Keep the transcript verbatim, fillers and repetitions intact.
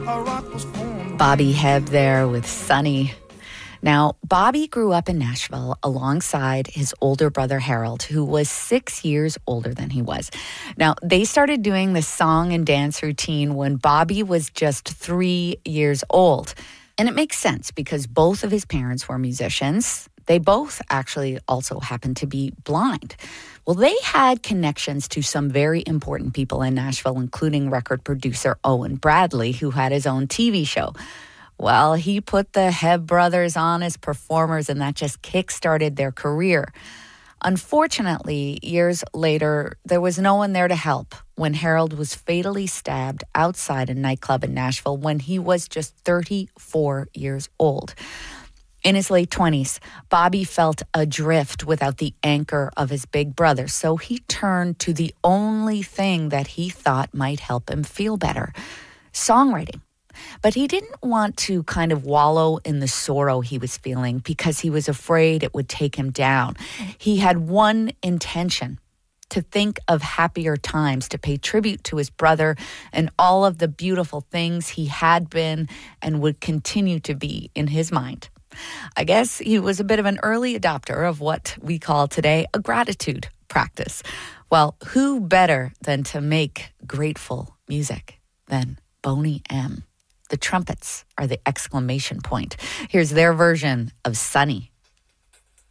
Bobby Hebb there with Sunny. Now, Bobby grew up in Nashville alongside his older brother Harold, who was six years older than he was. Now, they started doing the song and dance routine when Bobby was just three years old. And it makes sense because both of his parents were musicians. They both actually also happened to be blind. Well, they had connections to some very important people in Nashville, including record producer Owen Bradley, who had his own T V show. Well, he put the Hebb brothers on as performers, and that just kick-started their career. Unfortunately, years later, there was no one there to help when Harold was fatally stabbed outside a nightclub in Nashville when he was just thirty-four years old. In his late twenties, Bobby felt adrift without the anchor of his big brother, so he turned to the only thing that he thought might help him feel better: songwriting. But he didn't want to kind of wallow in the sorrow he was feeling because he was afraid it would take him down. He had one intention: to think of happier times, to pay tribute to his brother and all of the beautiful things he had been and would continue to be in his mind. I guess he was a bit of an early adopter of what we call today a gratitude practice. Well, who better than to make grateful music than Boney M? The trumpets are the exclamation point. Here's their version of Sunny.